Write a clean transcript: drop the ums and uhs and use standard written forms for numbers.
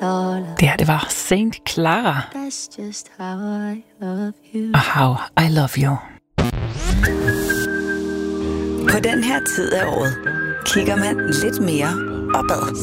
Det her, det var Saint Clara. Og How I Love You. På den her tid af året kigger man lidt mere opad.